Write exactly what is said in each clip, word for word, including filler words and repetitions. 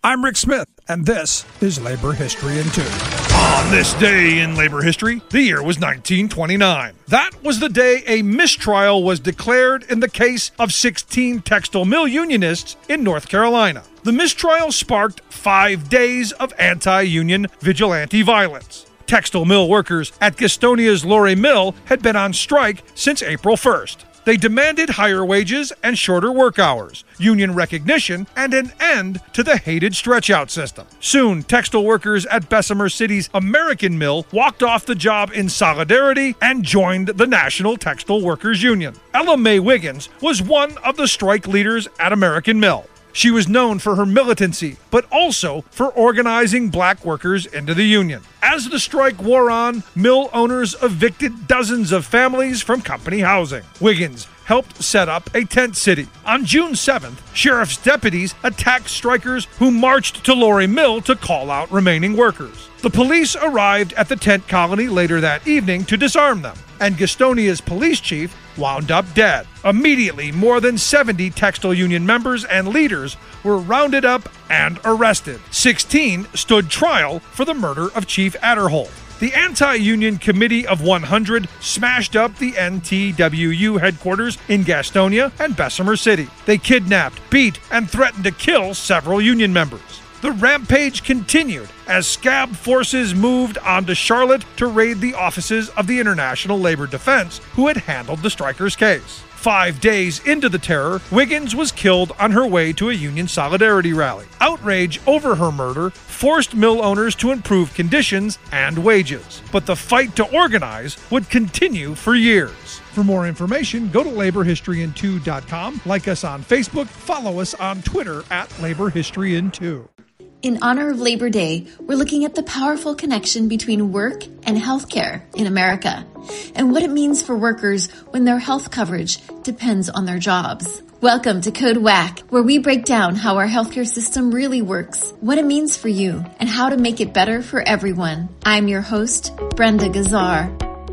I'm Rick Smith, and this is Labor History in Two. On this day in labor history, the year was nineteen twenty-nine. That was the day a mistrial was declared in the case of sixteen textile mill unionists in North Carolina. The mistrial sparked five days of anti-union vigilante violence. Textile mill workers at Gastonia's Lorry Mill had been on strike since April first. They demanded higher wages and shorter work hours, union recognition, and an end to the hated stretch-out system. Soon, textile workers at Bessemer City's American Mill walked off the job in solidarity and joined the National Textile Workers Union. Ella Mae Wiggins was one of the strike leaders at American Mill. She was known for her militancy, but also for organizing black workers into the union. As the strike wore on, mill owners evicted dozens of families from company housing. Wiggins helped set up a tent city. On June seventh, sheriff's deputies attacked strikers who marched to Lorry Mill to call out remaining workers. The police arrived at the tent colony later that evening to disarm them, and Gastonia's police chief wound up dead. Immediately, more than seventy textile union members and leaders were rounded up and arrested. sixteen stood trial for the murder of Chief Adderholt. The Anti-Union Committee of one hundred smashed up the N T W U headquarters in Gastonia and Bessemer City. They kidnapped, beat, and threatened to kill several union members. The rampage continued as scab forces moved on to Charlotte to raid the offices of the International Labor Defense, who had handled the strikers' case. Five days into the terror, Wiggins was killed on her way to a union solidarity rally. Outrage over her murder forced mill owners to improve conditions and wages. But the fight to organize would continue for years. For more information, go to labor history in two dot com, like us on Facebook, follow us on Twitter at Labor History in two. In honor of Labor Day, we're looking at the powerful connection between work and healthcare in America, and what it means for workers when their health coverage depends on their jobs. Welcome to Code Whack, where we break down how our healthcare system really works, what it means for you, and how to make it better for everyone. I'm your host, Brenda Gazzar.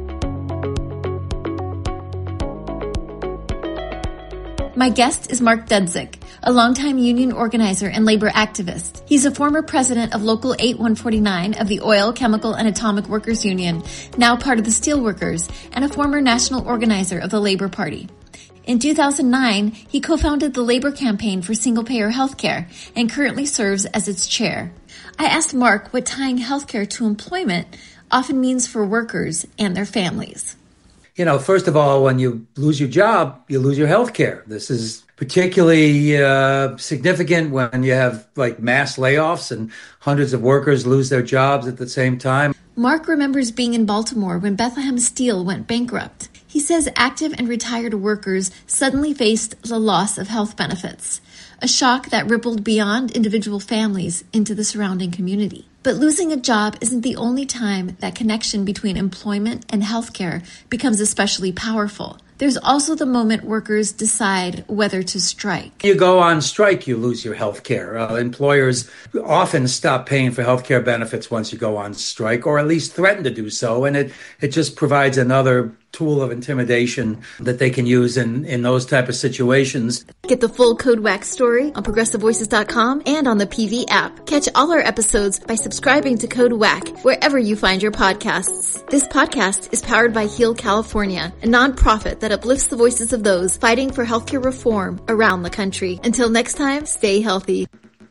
My guest is Mark Dudzik, a longtime union organizer and labor activist. He's a former president of Local eight one forty-nine of the Oil, Chemical, and Atomic Workers Union, now part of the Steelworkers, and a former national organizer of the Labor Party. In two thousand nine, he co-founded the Labor Campaign for Single-Payer Healthcare and currently serves as its chair. I asked Mark what tying healthcare to employment often means for workers and their families. You know, first of all, when you lose your job, you lose your health care. This is particularly uh, significant when you have like mass layoffs and hundreds of workers lose their jobs at the same time. Mark remembers being in Baltimore when Bethlehem Steel went bankrupt. He says active and retired workers suddenly faced the loss of health benefits, a shock that rippled beyond individual families into the surrounding community. But losing a job isn't the only time that connection between employment and healthcare becomes especially powerful. There's also the moment workers decide whether to strike. You go on strike, you lose your health care. Uh, employers often stop paying for health care benefits once you go on strike, or at least threaten to do so. And it, it just provides another tool of intimidation that they can use in, in those type of situations. Get the full Code Whack story on progressive voices dot com and on the P V app. Catch all our episodes by subscribing to Code Whack wherever you find your podcasts. This podcast is powered by Heal California, a nonprofit that uplifts the voices of those fighting for healthcare reform around the country. Until next time, stay healthy.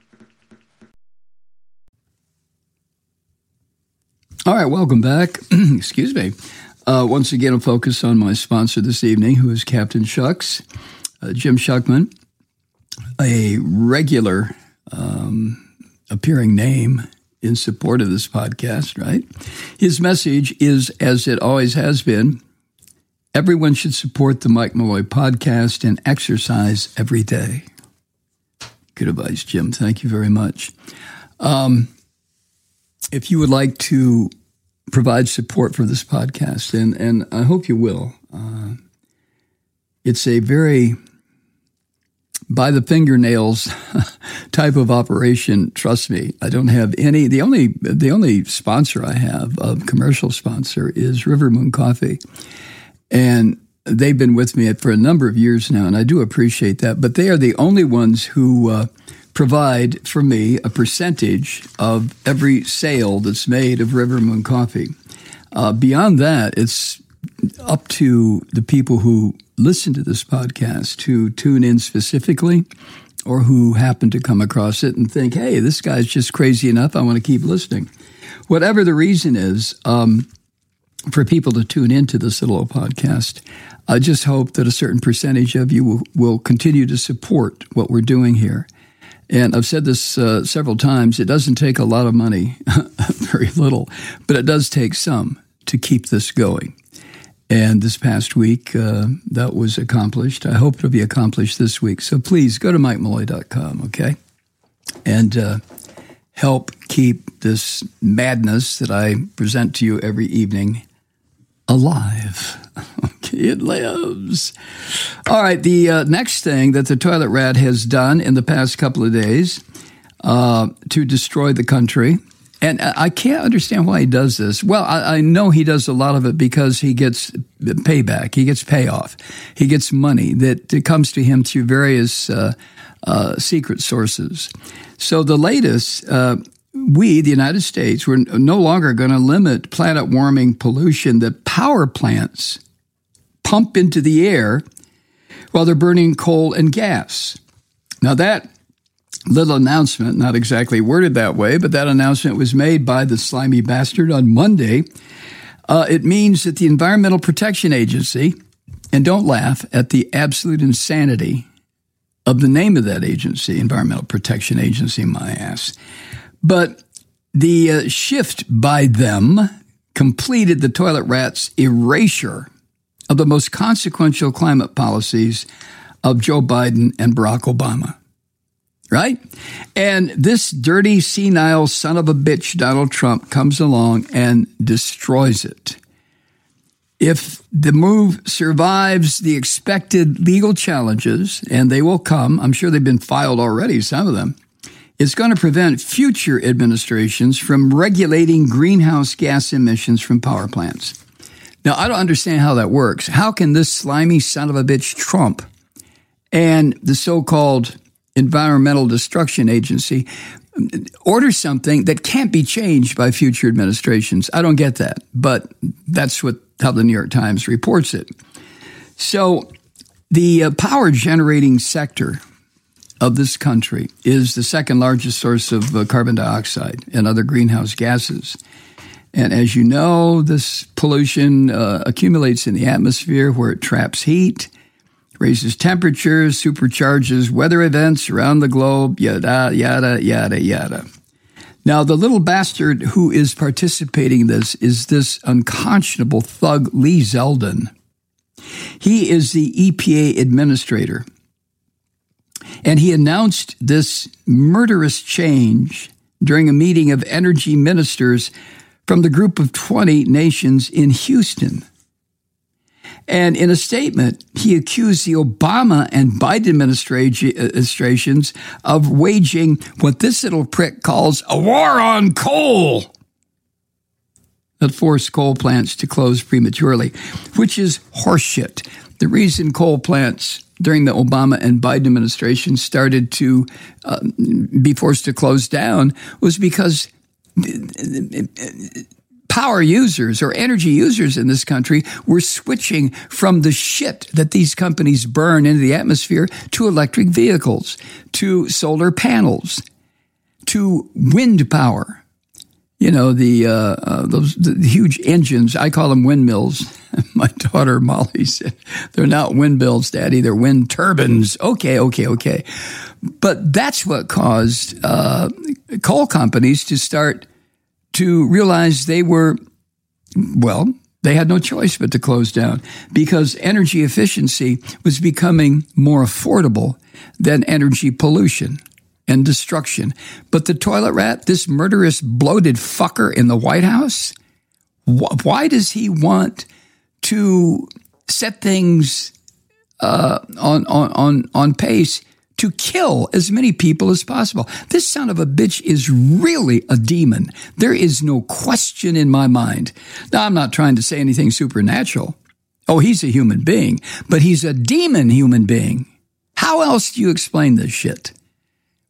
All right, welcome back. Excuse me. Uh, once again, a focus on my sponsor this evening, who is Captain Shucks, uh, Jim Shuckman, a regular um, appearing name in support of this podcast, right? His message is, as it always has been, everyone should support the Mike Malloy podcast and exercise every day. Good advice, Jim. Thank you very much. Um, if you would like to provide support for this podcast, and, and I hope you will. Uh, it's a very by the fingernails type of operation. Trust me, I don't have any. The only the only sponsor I have, a commercial sponsor, is River Moon Coffee, and they've been with me for a number of years now, and I do appreciate that. But they are the only ones who uh, provide for me a percentage of every sale that's made of River Moon Coffee. Uh, beyond that, it's up to the people who listen to this podcast to tune in specifically or who happen to come across it and think, hey, this guy's just crazy enough, I want to keep listening. Whatever the reason is, um, for people to tune into this little podcast, I just hope that a certain percentage of you will, will continue to support what we're doing here. And I've said this uh, several times, it doesn't take a lot of money, very little, but it does take some to keep this going. And this past week, uh, that was accomplished. I hope it'll be accomplished this week. So please go to mike malloy dot com, okay? And uh, help keep this madness that I present to you every evening alive. Okay, it lives. All right, the uh, next thing that the toilet rat has done in the past couple of days uh, to destroy the country, and I can't understand why he does this. Well, I, I know he does a lot of it because he gets payback. He gets payoff. He gets money that, that comes to him through various uh, uh, secret sources. So the latest, uh, we, the United States, we're no longer going to limit planet warming pollution that power plants pump into the air while they're burning coal and gas. Now that little announcement, not exactly worded that way, but that announcement was made by the slimy bastard on Monday. Uh, it means that the Environmental Protection Agency, and don't laugh at the absolute insanity of the name of that agency, Environmental Protection Agency, my ass, but the uh, shift by them completed the toilet rat's erasure of the most consequential climate policies of Joe Biden and Barack Obama. Right? And this dirty, senile son of a bitch, Donald Trump, comes along and destroys it. If the move survives the expected legal challenges, and they will come, I'm sure they've been filed already, some of them, it's going to prevent future administrations from regulating greenhouse gas emissions from power plants. Now, I don't understand how that works. How can this slimy son of a bitch, Trump, and the so-called Environmental Destruction Agency order something that can't be changed by future administrations? I don't get that, but that's what how the New York Times reports it. So the uh, power generating sector of this country is the second largest source of uh, carbon dioxide and other greenhouse gases. And as you know, this pollution uh, accumulates in the atmosphere where it traps heat, raises temperatures, supercharges weather events around the globe, yada, yada, yada, yada. Now, the little bastard who is participating in this is this unconscionable thug, Lee Zeldin. He is the E P A administrator, and he announced this murderous change during a meeting of energy ministers from the group of twenty nations in Houston. And in a statement, he accused the Obama and Biden administrations of waging what this little prick calls a war on coal that forced coal plants to close prematurely, which is horseshit. The reason coal plants during the Obama and Biden administration started to uh, be forced to close down was because power users or energy users in this country were switching from the shit that these companies burn into the atmosphere to electric vehicles, to solar panels, to wind power. You know, the, uh, uh, those the huge engines, I call them windmills. My daughter Molly said, they're not windmills, Daddy, they're wind turbines. Okay, okay, okay. But that's what caused uh, coal companies to start to realize they were, well, they had no choice but to close down because energy efficiency was becoming more affordable than energy pollution and destruction. But the toilet rat, this murderous, bloated fucker in the White House, wh- why does he want to set things uh, on, on, on, on pace to kill as many people as possible? This son of a bitch is really a demon. There is no question in my mind. Now, I'm not trying to say anything supernatural. Oh, he's a human being, but he's a demon human being. How else do you explain this shit?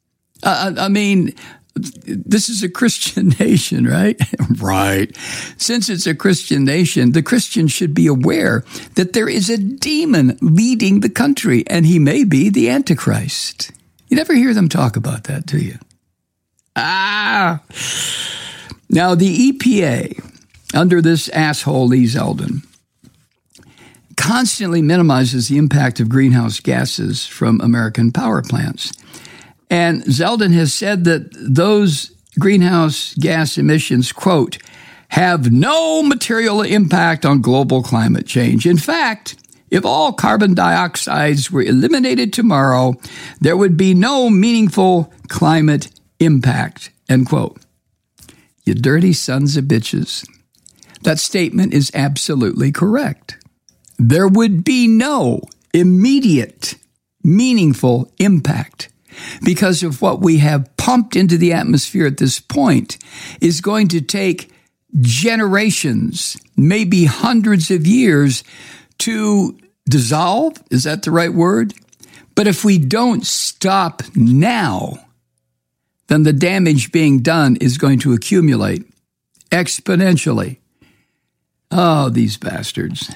Uh, I mean, this is a Christian nation, right? Right. Since it's a Christian nation, the Christians should be aware that there is a demon leading the country, and he may be the Antichrist. You never hear them talk about that, do you? Ah. Now, the E P A, under this asshole Lee Zeldin, constantly minimizes the impact of greenhouse gases from American power plants. And Zeldin has said that those greenhouse gas emissions, quote, have no material impact on global climate change. In fact, if all carbon dioxides were eliminated tomorrow, there would be no meaningful climate impact, end quote. You dirty sons of bitches. That statement is absolutely correct. There would be no immediate, meaningful impact because of what we have pumped into the atmosphere at this point is going to take generations, maybe hundreds of years to dissolve. Is that the right word? But if we don't stop now, then the damage being done is going to accumulate exponentially. Oh, these bastards.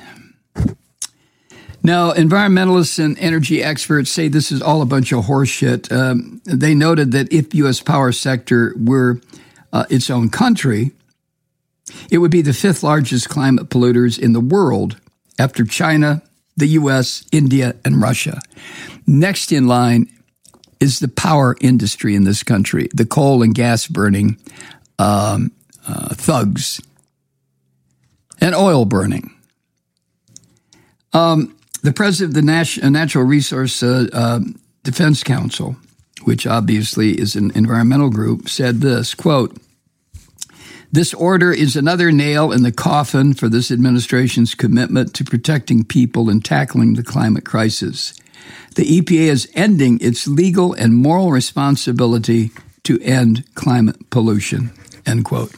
Now, environmentalists and energy experts say this is all a bunch of horseshit. Um, they noted that if U S power sector were uh, its own country, it would be the fifth largest climate polluters in the world after China, the U S, India, and Russia. Next in line is the power industry in this country, the coal and gas burning um, uh, thugs and oil burning. Um, the president of the Nat- Natural Resource uh, uh, Defense Council, which obviously is an environmental group, said this, quote, "This order is another nail in the coffin for this administration's commitment to protecting people and tackling the climate crisis. The E P A is ending its legal and moral responsibility to end climate pollution," end quote.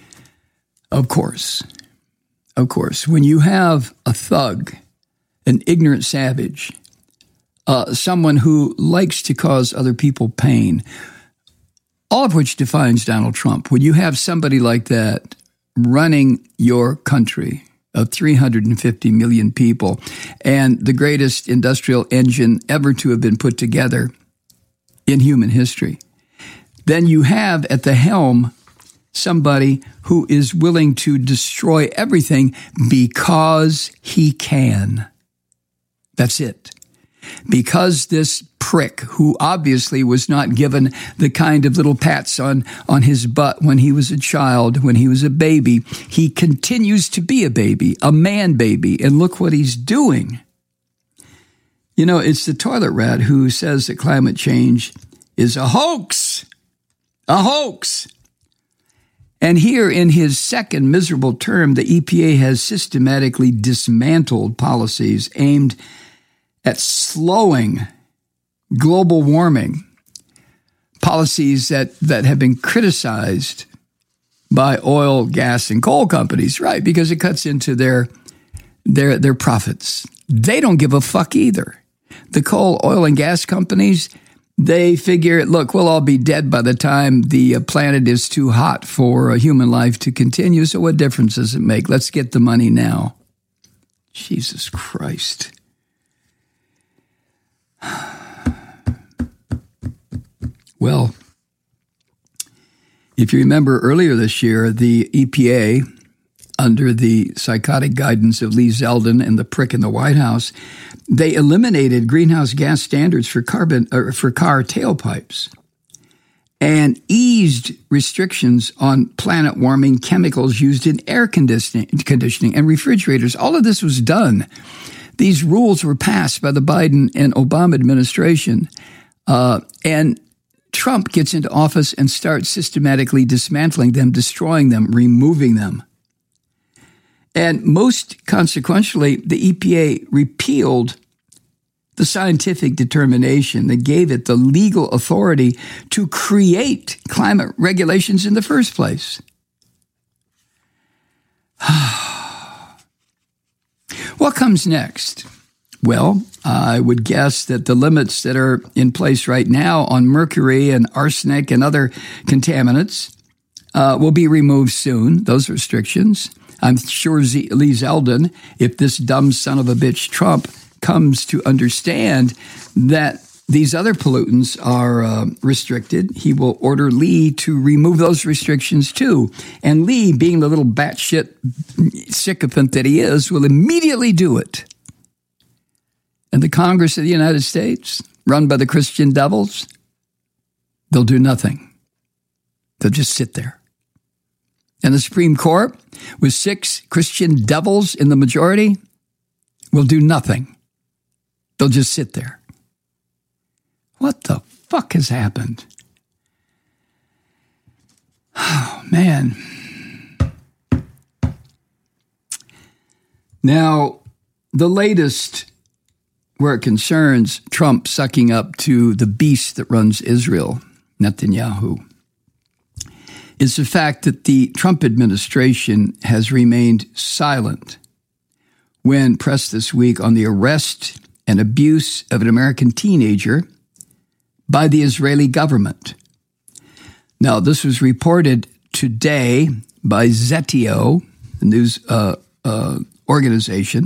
Of course, of course, when you have a thug, an ignorant savage, uh, someone who likes to cause other people pain, all of which defines Donald Trump. When you have somebody like that running your country of three hundred fifty million people and the greatest industrial engine ever to have been put together in human history, then you have at the helm somebody who is willing to destroy everything because he can. That's it. Because this prick, who obviously was not given the kind of little pats on, on his butt when he was a child, when he was a baby, he continues to be a baby, a man baby, and look what he's doing. You know, it's the toilet rat who says that climate change is a hoax, a hoax. And here in his second miserable term, the E P A has systematically dismantled policies aimed at slowing global warming, policies that, that have been criticized by oil, gas, and coal companies, right? Because it cuts into their, their, their profits. They don't give a fuck either. The coal, oil, and gas companies, they figure, look, we'll all be dead by the time the planet is too hot for a human life to continue, so what difference does it make? Let's get the money now. Jesus Christ. Well, if you remember earlier this year, the E P A, under the psychotic guidance of Lee Zeldin and the prick in the White House, they eliminated greenhouse gas standards for carbon or for car tailpipes and eased restrictions on planet-warming chemicals used in air conditioning, conditioning and refrigerators. All of this was done. These rules were passed by the Biden and Obama administration, uh, and Trump gets into office and starts systematically dismantling them, destroying them, removing them. And most consequentially, the E P A repealed the scientific determination that gave it the legal authority to create climate regulations in the first place. What comes next? Well, I would guess that the limits that are in place right now on mercury and arsenic and other contaminants uh, will be removed soon, those restrictions. I'm sure Z- Lee Zeldin, if this dumb son of a bitch Trump comes to understand that these other pollutants are uh, restricted, he will order Lee to remove those restrictions too. And Lee, being the little batshit sycophant that he is, will immediately do it. And the Congress of the United States, run by the Christian devils, they'll do nothing. They'll just sit there. And the Supreme Court, with six Christian devils in the majority, will do nothing. They'll just sit there. What the fuck has happened? Oh, man. Now, the latest where it concerns Trump sucking up to the beast that runs Israel, Netanyahu, is the fact that the Trump administration has remained silent when pressed this week on the arrest and abuse of an American teenager by the Israeli government. Now, this was reported today by Zetio, the news uh, uh, organization.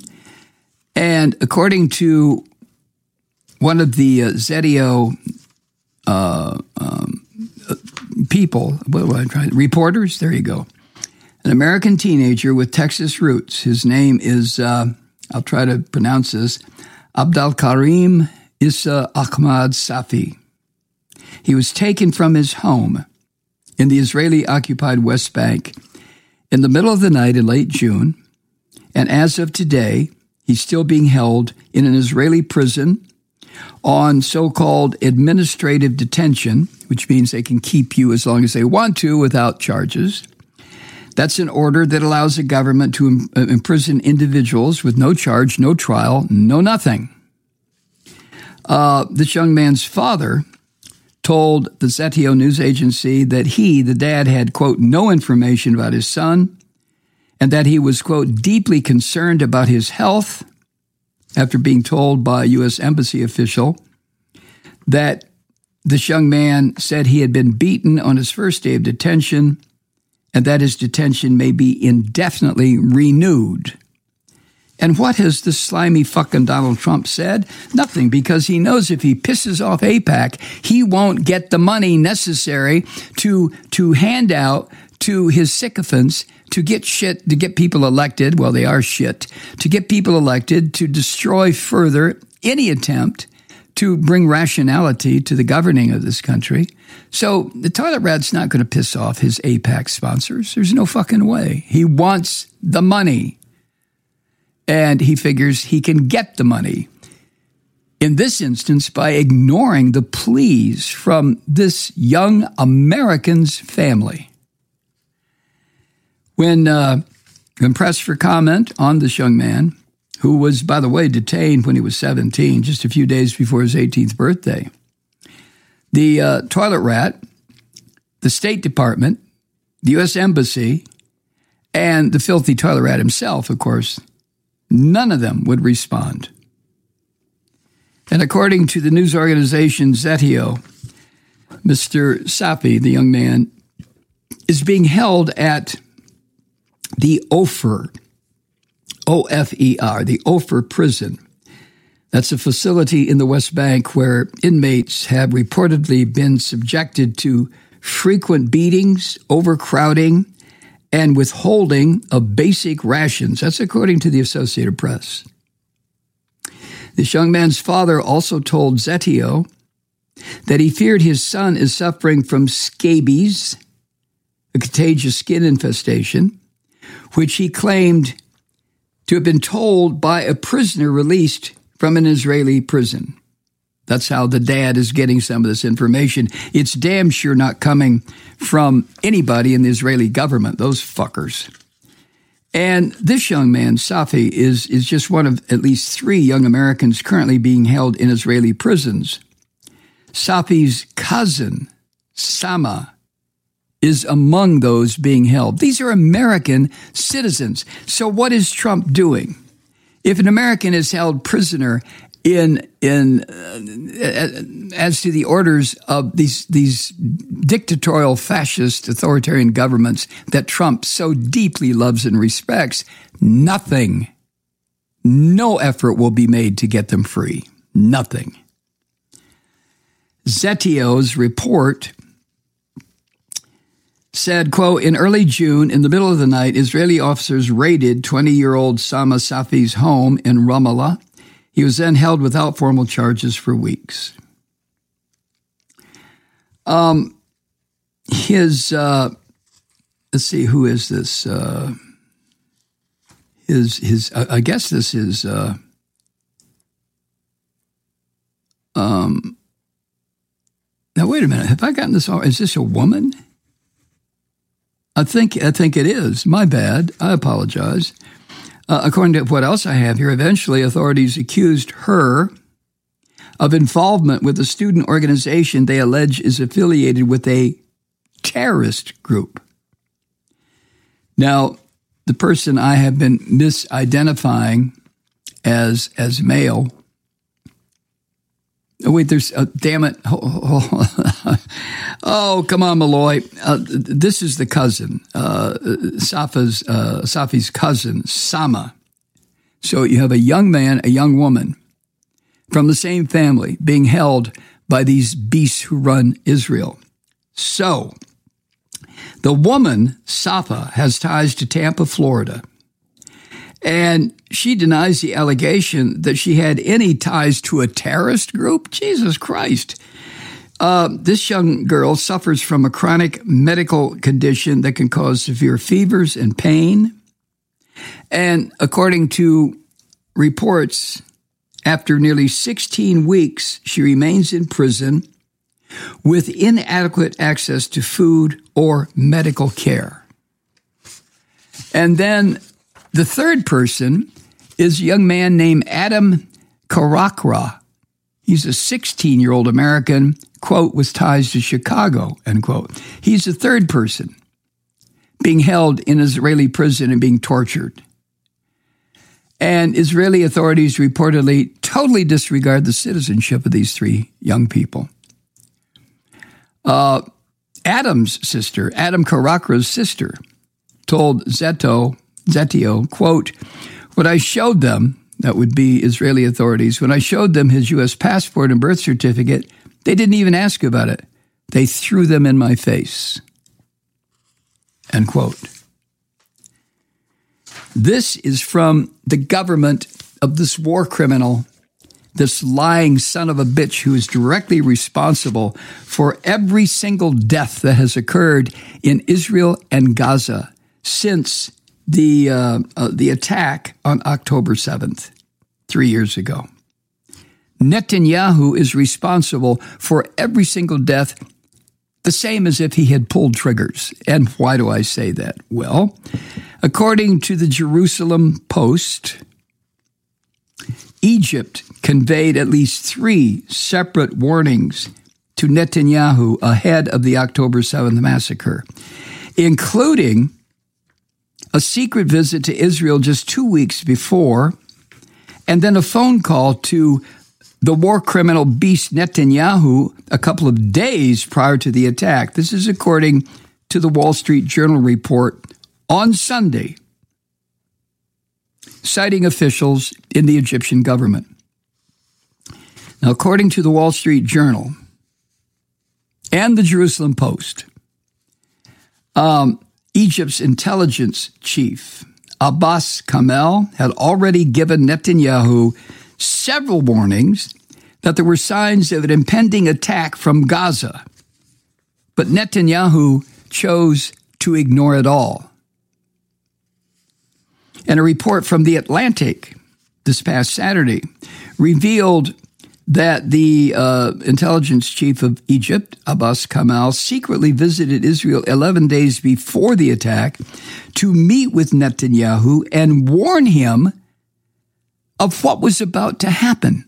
And according to one of the uh, Zetio uh, um, uh, people, what am I trying? Reporters, there you go. An American teenager with Texas roots. His name is, uh, I'll try to pronounce this, Abdul Karim Issa Ahmad Safi. He was taken from his home in the Israeli-occupied West Bank in the middle of the night in late June, and as of today, he's still being held in an Israeli prison on so-called administrative detention, which means they can keep you as long as they want to without charges. That's an order that allows the government to imprison individuals with no charge, no trial, no nothing. Uh, this young man's father told the Zetio news agency that he, the dad, had, quote, no information about his son and that he was, quote, deeply concerned about his health after being told by a U S embassy official that this young man said he had been beaten on his first day of detention and that his detention may be indefinitely renewed. And what has this slimy fucking Donald Trump said? Nothing, because he knows if he pisses off AIPAC, he won't get the money necessary to to hand out to his sycophants to get shit, to get people elected, well, they are shit, to get people elected to destroy further any attempt to bring rationality to the governing of this country. So the toilet rat's not going to piss off his AIPAC sponsors. There's no fucking way. He wants the money. And he figures he can get the money, in this instance, by ignoring the pleas from this young American's family. When, uh, when pressed for comment on this young man, who was, by the way, detained when he was seventeen, just a few days before his eighteenth birthday, the uh, toilet rat, the State Department, the U S Embassy, and the filthy toilet rat himself, of course, none of them would respond. And according to the news organization Zetio, Mister Safi, the young man, is being held at the Ofer, O F E R, the Ofer prison. That's a facility in the West Bank where inmates have reportedly been subjected to frequent beatings, overcrowding, and withholding of basic rations. That's according to the Associated Press. This young man's father also told Zetio that he feared his son is suffering from scabies, a contagious skin infestation, which he claimed to have been told by a prisoner released from an Israeli prison. That's how the dad is getting some of this information. It's damn sure not coming from anybody in the Israeli government, those fuckers. And this young man, Safi, is, is just one of at least three young Americans currently being held in Israeli prisons. Safi's cousin, Sama, is among those being held. These are American citizens. So what is Trump doing? If an American is held prisoner in in uh, as to the orders of these these dictatorial, fascist, authoritarian governments that Trump so deeply loves and respects, nothing, no effort will be made to get them free. Nothing. Zetio's report said, quote, in early June, in the middle of the night, Israeli officers raided twenty-year-old Sama Safi's home in Ramallah. He was then held without formal charges for weeks. Um, his, uh, let's see, who is this? Uh, his, his, uh, I guess this is, uh, um, now wait a minute, have I gotten this all? Is this a woman? I think I think it is. My bad. I apologize. Uh, according to what else I have here, eventually authorities accused her of involvement with a student organization they allege is affiliated with a terrorist group. Now, the person I have been misidentifying as as male. Oh, wait, there's, uh, damn it. Oh, oh, oh, come on, Malloy. Uh, this is the cousin, uh, Safa's, uh, Safi's cousin, Sama. So you have a young man, a young woman from the same family being held by these beasts who run Israel. So the woman, Safa, has ties to Tampa, Florida. And she denies the allegation that she had any ties to a terrorist group. Jesus Christ. Uh, this young girl suffers from a chronic medical condition that can cause severe fevers and pain. And according to reports, after nearly sixteen weeks, she remains in prison with inadequate access to food or medical care. And then the third person is a young man named Adam Karakra. He's a sixteen-year-old American, quote, with ties to Chicago, end quote. He's the third person being held in Israeli prison and being tortured. And Israeli authorities reportedly totally disregard the citizenship of these three young people. Uh, Adam's sister, Adam Karakra's sister, told Zeto, Zetio, quote, when I showed them, that would be Israeli authorities, when I showed them his U S passport and birth certificate, they didn't even ask about it. They threw them in my face, end quote. This is from the government of this war criminal, this lying son of a bitch who is directly responsible for every single death that has occurred in Israel and Gaza since the uh, uh, the attack on October seventh, three years ago. Netanyahu is responsible for every single death, the same as if he had pulled triggers. And why do I say that? Well, according to the Jerusalem Post, Egypt conveyed at least three separate warnings to Netanyahu ahead of the October seventh massacre, including a secret visit to Israel just two weeks before, and then a phone call to the war criminal beast Netanyahu a couple of days prior to the attack. This is according to the Wall Street Journal report on Sunday, citing officials in the Egyptian government. Now, according to the Wall Street Journal and the Jerusalem Post, um, Egypt's intelligence chief, Abbas Kamel, had already given Netanyahu several warnings that there were signs of an impending attack from Gaza. But Netanyahu chose to ignore it all. And a report from The Atlantic this past Saturday revealed that the uh, intelligence chief of Egypt, Abbas Kamel, secretly visited Israel eleven days before the attack to meet with Netanyahu and warn him of what was about to happen.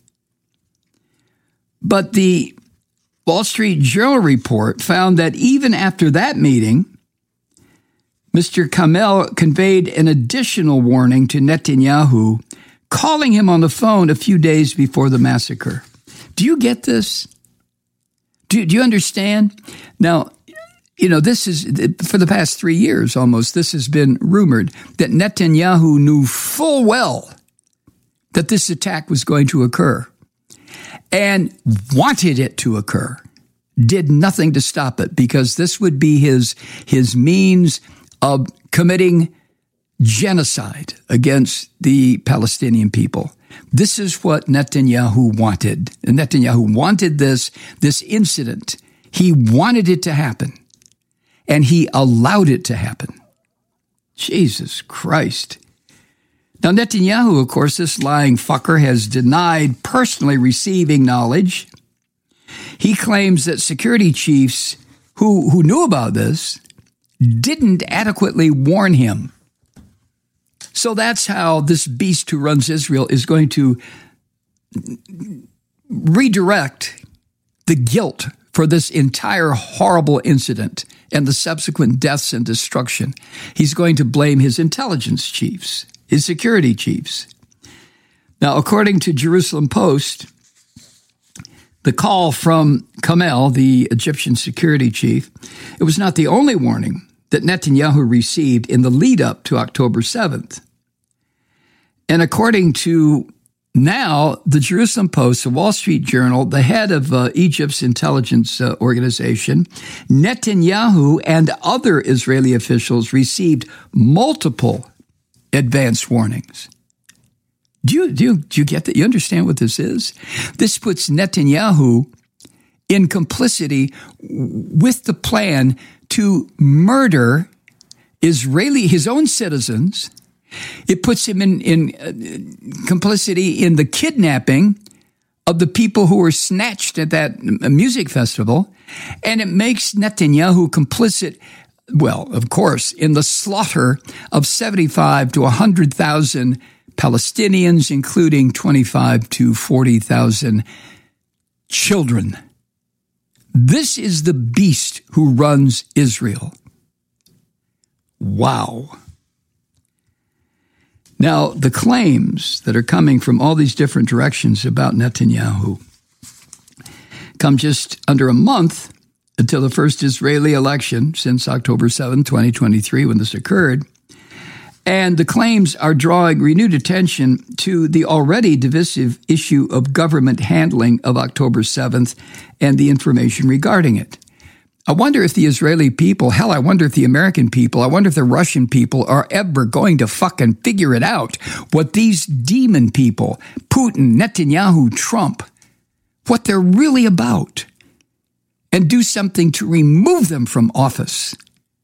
But the Wall Street Journal report found that even after that meeting, Mister Kamel conveyed an additional warning to Netanyahu calling him on the phone a few days before the massacre. Do you get this? Do, do you understand? Now, you know, this is, for the past three years almost, this has been rumored that Netanyahu knew full well that this attack was going to occur and wanted it to occur, did nothing to stop it, because this would be his, his means of committing genocide against the Palestinian people. This is what Netanyahu wanted. And Netanyahu wanted this, this incident. He wanted it to happen. And he allowed it to happen. Jesus Christ. Now, Netanyahu, of course, this lying fucker, has denied personally receiving knowledge. He claims that security chiefs who, who knew about this didn't adequately warn him. So that's how this beast who runs Israel is going to redirect the guilt for this entire horrible incident and the subsequent deaths and destruction. He's going to blame his intelligence chiefs, his security chiefs. Now, according to Jerusalem Post, the call from Kamel, the Egyptian security chief, it was not the only warning that Netanyahu received in the lead up to October seventh. And according to now the Jerusalem Post, the Wall Street Journal, the head of uh, Egypt's intelligence uh, organization, Netanyahu and other Israeli officials received multiple advance warnings. Do you, do you, do you get that? You understand what this is? This puts Netanyahu in complicity with the plan to murder Israeli, his own citizens. It puts him in, in uh, complicity in the kidnapping of the people who were snatched at that music festival. And it makes Netanyahu complicit, well, of course, in the slaughter of seventy-five to one hundred thousand Palestinians, including twenty-five to forty thousand children. This is the beast who runs Israel. Wow. Now, the claims that are coming from all these different directions about Netanyahu come just under a month until the first Israeli election since October seventh, twenty twenty-three, when this occurred. And the claims are drawing renewed attention to the already divisive issue of government handling of October seventh and the information regarding it. I wonder if the Israeli people, hell, I wonder if the American people, I wonder if the Russian people are ever going to fucking figure it out, what these demon people, Putin, Netanyahu, Trump, what they're really about, and do something to remove them from office.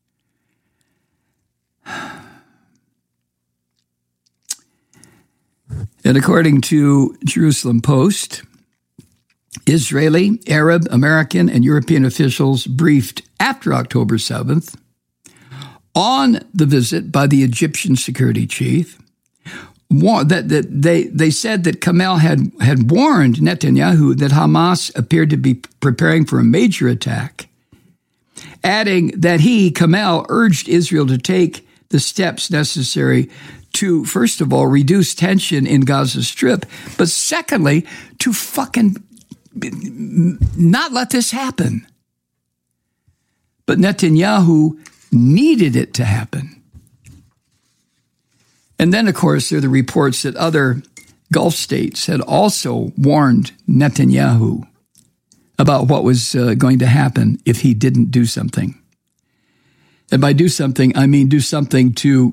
And according to Jerusalem Post, Israeli, Arab, American, and European officials briefed after October seventh on the visit by the Egyptian security chief that, that they, they said that Kamel had, had warned Netanyahu that Hamas appeared to be preparing for a major attack, adding that he, Kamel, urged Israel to take the steps necessary to, first of all, reduce tension in Gaza Strip, but secondly, to fucking not let this happen. But Netanyahu needed it to happen. And then, of course, there are the reports that other Gulf states had also warned Netanyahu about what was uh, going to happen if he didn't do something. And by do something, I mean do something to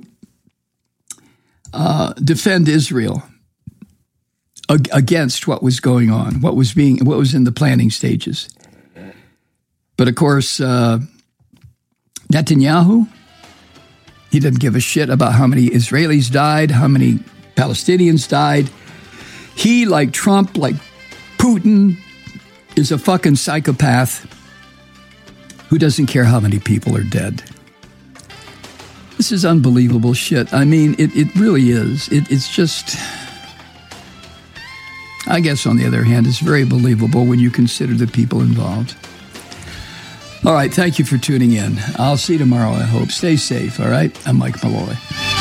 uh, defend Israel against what was going on, what was being, what was in the planning stages. But of course, uh, Netanyahu, he didn't give a shit about how many Israelis died, how many Palestinians died. He, like Trump, like Putin, is a fucking psychopath who doesn't care how many people are dead. This is unbelievable shit. I mean, it, it really is. It, it's just... I guess, on the other hand, it's very believable when you consider the people involved. All right, thank you for tuning in. I'll see you tomorrow, I hope. Stay safe, all right? I'm Mike Malloy.